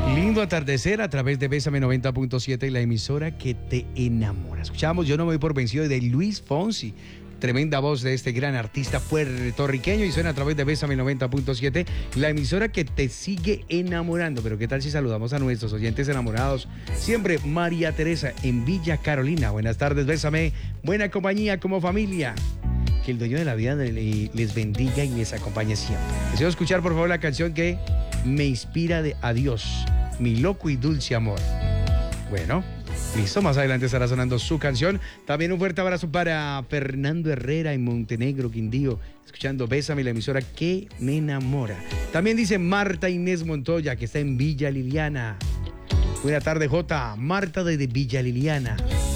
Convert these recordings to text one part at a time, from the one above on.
Lindo atardecer a través de Bésame 90.7 y la emisora que te enamora. Escuchamos Yo no me voy por vencido de Luis Fonsi. Tremenda voz de este gran artista puertorriqueño y suena a través de Bésame 90.7, la emisora que te sigue enamorando. Pero qué tal si saludamos a nuestros oyentes enamorados. Siempre María Teresa en Villa Carolina. Buenas tardes, Bésame. Buena compañía como familia. Que el dueño de la vida les bendiga y les acompañe siempre. Deseo escuchar por favor la canción que me inspira de Adiós, mi loco y dulce amor. Bueno, listo, más adelante estará sonando su canción. También un fuerte abrazo para Fernando Herrera en Montenegro, Quindío, escuchando Bésame, la emisora que me enamora. También dice Marta Inés Montoya, que está en Villa Liliana. Buena tarde, Jota. Marta desde Villa Liliana.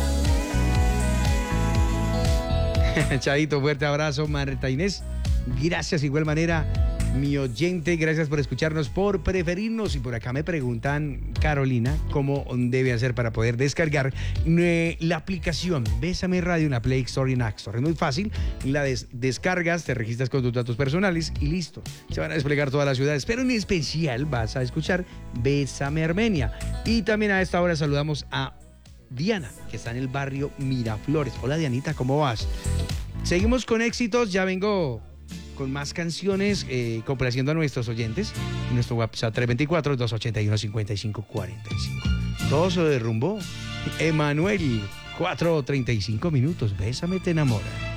Chaito, fuerte abrazo, Marta Inés. Gracias, igual manera, mi oyente, gracias por escucharnos, por preferirnos. Y por acá me preguntan, Carolina, cómo debe hacer para poder descargar la aplicación Bésame Radio en la Play Store y en App Store. Es muy fácil, la descargas, te registras con tus datos personales y listo. Se van a desplegar todas las ciudades, pero en especial vas a escuchar Bésame Armenia. Y también a esta hora saludamos a Diana, que está en el barrio Miraflores. Hola, Dianita, ¿cómo vas? Seguimos con éxitos, ya vengo con más canciones complaciendo a nuestros oyentes. Nuestro WhatsApp 324-281-5545. Todo se derrumbó. Emanuel, 4:35. Bésame, te enamora.